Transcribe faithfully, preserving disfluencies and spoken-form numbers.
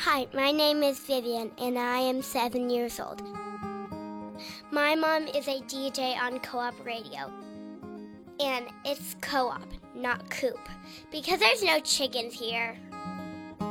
Hi, my name is Vivian, and I am seven years old. My mom is a D J on Co-op Radio, and it's co-op, not coop, because there's no chickens here.